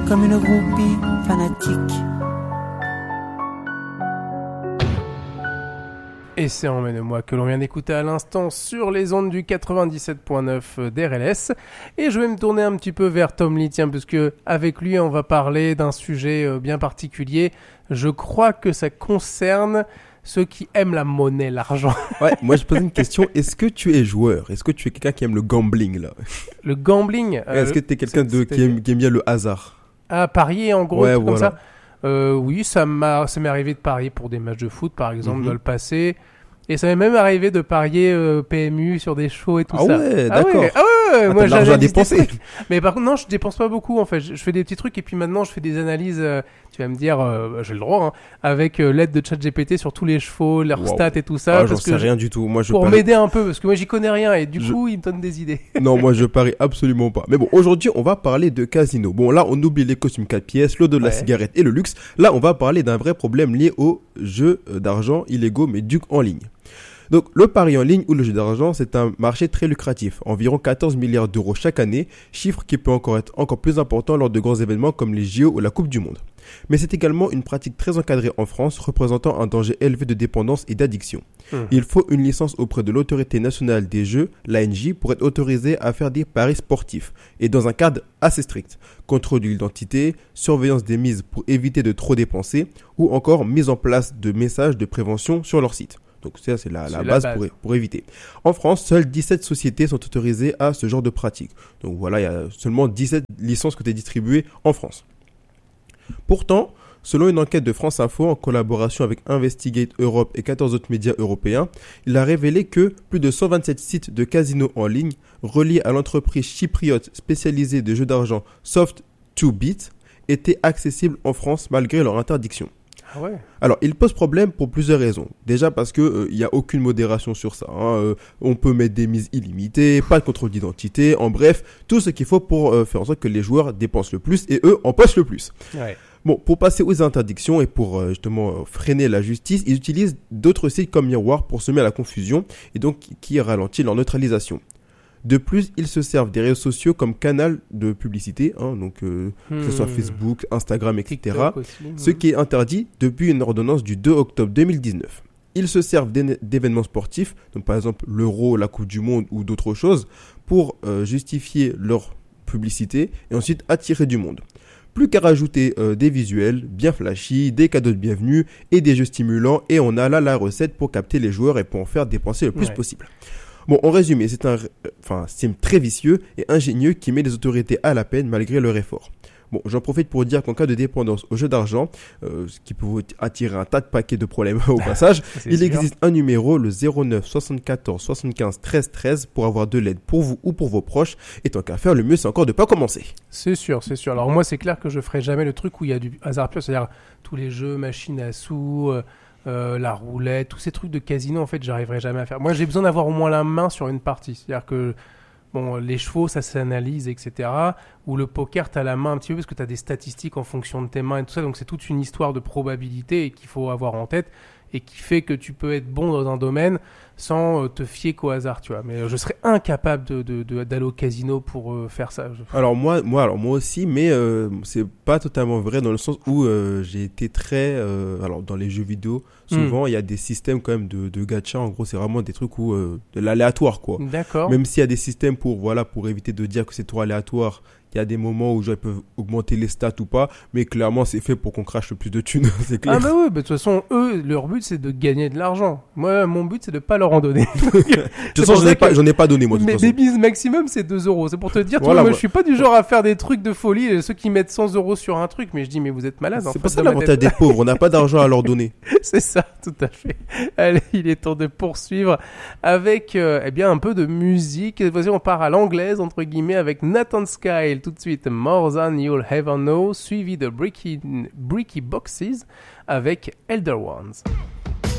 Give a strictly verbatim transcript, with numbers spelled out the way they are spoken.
comme une groupie fanatique. Et c'est Emmène-moi que l'on vient d'écouter à l'instant sur les ondes du quatre-vingt-dix-sept point neuf d'R L S. Et je vais me tourner un petit peu vers Tom Lee, tiens, parce que avec lui, on va parler d'un sujet bien particulier. Je crois que ça concerne ceux qui aiment la monnaie, l'argent. Ouais, moi je pose une question. Est-ce que tu es joueur ? Est-ce que tu es quelqu'un qui aime le gambling, là ? Le gambling euh, Est-ce que tu es quelqu'un de, qui, aime, qui aime bien le hasard ? Ah, parier en gros, ouais, tout voilà. comme ça. Euh, oui, ça, m'a, ça m'est arrivé de parier pour des matchs de foot, par exemple, mm-hmm. dans le passé. Et ça m'est même arrivé de parier euh, P M U sur des shows et tout ah ça. Ouais, ah d'accord. ouais, ah ouais, ah, moi t'as de l'argent à dépenser. Mais par contre, non, je dépense pas beaucoup en fait. Je, je fais des petits trucs et puis maintenant, je fais des analyses. Euh, tu vas me dire, euh, j'ai le droit, hein, avec euh, l'aide de ChatGPT sur tous les chevaux, leurs wow. stats et tout ça. Ah, parce j'en que sais je, rien du tout. Moi, je pour parie... m'aider un peu, parce que moi, j'y connais rien et du je... coup, il me donne des idées. Non, moi, je parie absolument pas. Mais bon, aujourd'hui, on va parler de casino. Bon, là, on oublie les costumes quatre pièces, l'eau de la ouais. cigarette et le luxe. Là, on va parler d'un vrai problème lié aux jeux d'argent illégaux, mais du en ligne. Donc, le pari en ligne ou le jeu d'argent, c'est un marché très lucratif, environ quatorze milliards d'euros chaque année, chiffre qui peut encore être encore plus important lors de grands événements comme les J O ou la Coupe du Monde. Mais c'est également une pratique très encadrée en France, représentant un danger élevé de dépendance et d'addiction. Mmh. Il faut une licence auprès de l'autorité nationale des jeux, l'A N J, pour être autorisé à faire des paris sportifs, et dans un cadre assez strict. Contrôle de l'identité, surveillance des mises pour éviter de trop dépenser, ou encore mise en place de messages de prévention sur leur site. Donc ça, c'est la, la, base, la base. Pour, pour éviter. En France, seules dix-sept sociétés sont autorisées à ce genre de pratique. Donc voilà, il y a seulement dix-sept licences qui ont été distribuées en France. Pourtant, selon une enquête de France Info en collaboration avec Investigate Europe et quatorze autres médias européens, il a révélé que plus de cent vingt-sept sites de casinos en ligne reliés à l'entreprise chypriote spécialisée de jeux d'argent Soft two bit étaient accessibles en France malgré leur interdiction. Ah ouais. Alors, il pose problème pour plusieurs raisons. Déjà parce que euh, il y a aucune modération sur ça. Hein. Euh, on peut mettre des mises illimitées, pas de contrôle d'identité. En bref, tout ce qu'il faut pour euh, faire en sorte que les joueurs dépensent le plus et eux en pochent le plus. Ouais. Bon, pour passer aux interdictions et pour euh, justement euh, freiner la justice, ils utilisent d'autres sites comme Miroir pour semer la confusion et donc qui ralentit leur neutralisation. De plus, ils se servent des réseaux sociaux comme canal de publicité, hein, donc euh, hmm. que ce soit Facebook, Instagram, et cetera. Aussi, ce hmm. qui est interdit depuis une ordonnance du deux octobre deux mille dix-neuf. Ils se servent d'événements sportifs, donc par exemple l'Euro, la Coupe du Monde ou d'autres choses, pour euh, justifier leur publicité et ensuite attirer du monde. Plus qu'à rajouter euh, des visuels bien flashy, des cadeaux de bienvenue et des jeux stimulants, et on a là la recette pour capter les joueurs et pour en faire dépenser le plus ouais. possible. Bon, en résumé, c'est un enfin, système très vicieux et ingénieux qui met les autorités à la peine malgré leur effort. Bon, j'en profite pour dire qu'en cas de dépendance au jeu d'argent, euh, ce qui peut attirer un tas de paquets de problèmes au passage, il sûr. existe un numéro, le zéro neuf soixante-quatorze soixante-quinze treize treize, pour avoir de l'aide pour vous ou pour vos proches. Et tant qu'à faire, le mieux c'est encore de pas commencer. C'est sûr, c'est sûr. Alors moi, c'est clair que je ferai jamais le truc où il y a du hasard pur, c'est-à-dire tous les jeux, machines à sous... Euh... Euh, la roulette, tous ces trucs de casino, en fait, j'arriverai jamais à faire. Moi, j'ai besoin d'avoir au moins la main sur une partie. C'est-à-dire que, bon, les chevaux, ça s'analyse, et cetera. Ou le poker, t'as la main un petit peu parce que t'as des statistiques en fonction de tes mains et tout ça. Donc, c'est toute une histoire de probabilité et qu'il faut avoir en tête et qui fait que tu peux être bon dans un domaine sans te fier qu'au hasard, tu vois. Mais je serais incapable de, de, de, d'aller au casino pour euh, faire ça. Alors moi, moi, alors moi aussi, mais euh, c'est pas totalement vrai dans le sens où euh, j'ai été très, euh, alors dans les jeux vidéo, souvent il mm. y a des systèmes quand même de, de gacha. En gros, c'est vraiment des trucs où euh, de l'aléatoire, quoi. D'accord. Même s'il y a des systèmes pour, voilà, pour éviter de dire que c'est trop aléatoire. Il y a des moments où ils peuvent augmenter les stats ou pas, mais clairement c'est fait pour qu'on crache le plus de thunes, c'est clair. Ah bah oui, bah, de toute façon, eux, leur but c'est de gagner de l'argent. Moi, mon but c'est de pas leur en donner. De toute façon, j'en ai, pas, j'en ai pas donné moi. De mais toute façon. des bises maximum c'est deux euros. C'est pour te dire, voilà, toi, moi, ouais. je suis pas du genre à faire des trucs de folie. Ceux qui mettent cent euros sur un truc, mais je dis, mais vous êtes malade. C'est pas ça l'avantage des pauvres, on n'a pas d'argent à leur donner. C'est ça, tout à fait. Allez, il est temps de poursuivre avec euh, eh bien un peu de musique. Vas-y, on part à l'anglaise entre guillemets avec Nathan Skyle tout de suite. More Than You'll Ever Know, suivi de Bricky, Bricky Boxes avec Elder Ones.